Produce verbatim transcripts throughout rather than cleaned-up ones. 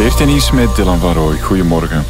V R T Nieuws met Dylan van Rooij. Goedemorgen.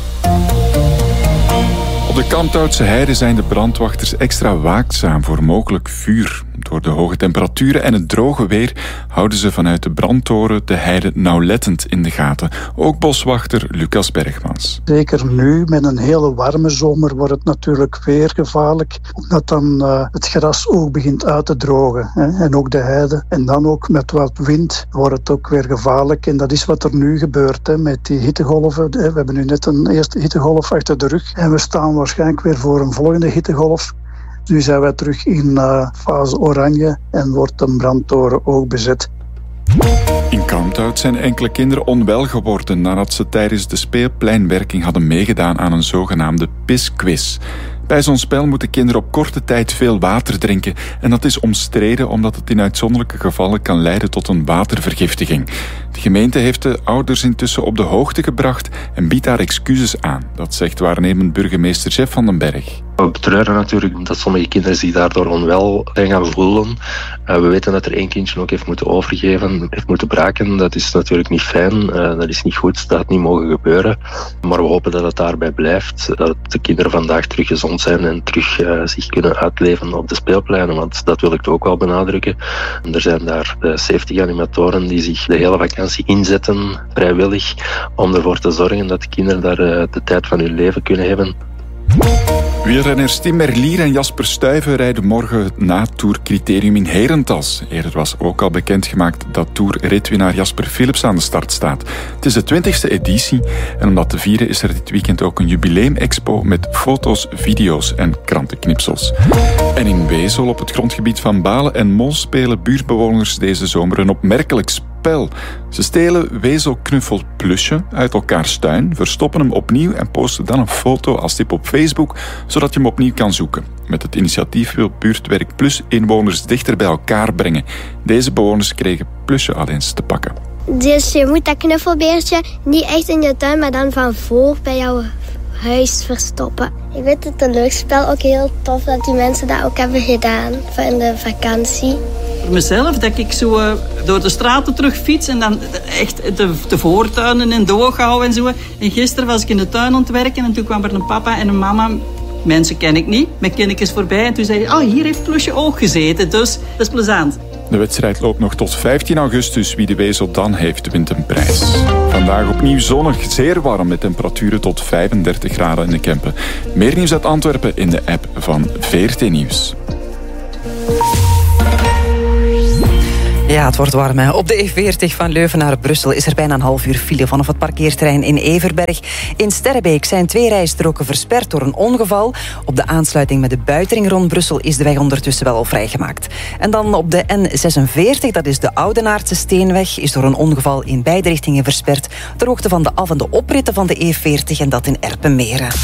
Op de Kalmthoutse heide zijn de brandwachters extra waakzaam voor mogelijk vuur. Door de hoge temperaturen en het droge weer houden ze vanuit de brandtoren de heide nauwlettend in de gaten. Ook boswachter Lucas Bergmans. Zeker nu, met een hele warme zomer, wordt het natuurlijk weer gevaarlijk. Omdat dan uh, het gras ook begint uit te drogen. Hè, en ook de heide. En dan ook met wat wind wordt het ook weer gevaarlijk. En dat is wat er nu gebeurt hè, met die hittegolven. We hebben nu net een eerste hittegolf achter de rug. En we staan waarschijnlijk weer voor een volgende hittegolf. Nu zijn wij terug in uh, fase oranje en wordt de brandtoren ook bezet. In Kalmthout zijn enkele kinderen onwel geworden nadat ze tijdens de speelpleinwerking hadden meegedaan aan een zogenaamde pisquiz. Bij zo'n spel moeten kinderen op korte tijd veel water drinken en dat is omstreden omdat het in uitzonderlijke gevallen kan leiden tot een watervergiftiging. De gemeente heeft de ouders intussen op de hoogte gebracht en biedt daar excuses aan. Dat zegt waarnemend burgemeester Jeff van den Berg. We betreuren natuurlijk dat sommige kinderen zich daardoor onwel zijn gaan voelen. Uh, we weten dat er één kindje ook heeft moeten overgeven, heeft moeten braken. Dat is natuurlijk niet fijn, uh, dat is niet goed, dat had niet mogen gebeuren. Maar we hopen dat het daarbij blijft, dat de kinderen vandaag terug gezond zijn en terug uh, zich kunnen uitleven op de speelpleinen. Want dat wil ik ook wel benadrukken. En er zijn daar uh, zeventig animatoren die zich de hele vakantie inzetten, vrijwillig, om ervoor te zorgen dat de kinderen daar uh, de tijd van hun leven kunnen hebben. Wielrenners Tim Merlier en Jasper Stuyven rijden morgen het na-tourcriterium in Herentals. Eerder was ook al bekendgemaakt dat Tour-ritwinnaar Jasper Philips aan de start staat. Het is de twintigste editie en om dat te vieren is er dit weekend ook een jubileum-expo met foto's, video's en krantenknipsels. En in Wezel, op het grondgebied van Balen en Mol, spelen buurtbewoners deze zomer een opmerkelijk spel. Ze stelen wezelknuffelplusje uit elkaars tuin, verstoppen hem opnieuw en posten dan een foto als tip op Facebook, zodat je hem opnieuw kan zoeken. Met het initiatief wil Buurtwerk Plus inwoners dichter bij elkaar brengen. Deze bewoners kregen plusje al eens te pakken. Dus je moet dat knuffelbeertje niet echt in je tuin, maar dan van voor bij jouw huis verstoppen. Ik vind het een leuk spel, ook heel tof dat die mensen dat ook hebben gedaan voor in de vakantie. Voor mezelf, dat ik zo uh, door de straten terugfiets en dan echt de, de voortuinen in doog hou en zo. En gisteren was ik in de tuin aan het werken en toen kwam er een papa en een mama. Mensen ken ik niet, mijn kindje is voorbij en toen zei hij, oh, hier heeft Plusje ook gezeten, dus dat is plezant. De wedstrijd loopt nog tot vijftien augustus. Wie de wezel dan heeft, wint een prijs. Vandaag opnieuw zonnig, zeer warm met temperaturen tot vijfendertig graden in de Kempen. Meer nieuws uit Antwerpen in de app van V R T Nieuws. Ja, het wordt warm. Hè. Op de E veertig van Leuven naar Brussel is er bijna een half uur file vanaf het parkeerterrein in Everberg. In Sterrebeek zijn twee rijstroken versperd door een ongeval. Op de aansluiting met de buitenring rond Brussel is de weg ondertussen wel al vrijgemaakt. En dan op de N zesenveertig, dat is de Oudenaardse Steenweg, is door een ongeval in beide richtingen versperd ter hoogte van de af- en de opritten van de E veertig en dat in Erpenmeren.